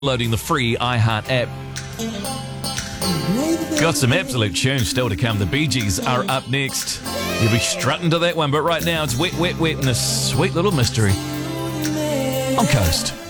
Loading the free iHeart app. Got some absolute tunes still to come. The Bee Gees are up next. You'll be strutting to that one, but right now it's Wet, Wet, Wet and a sweet little mystery on Coast.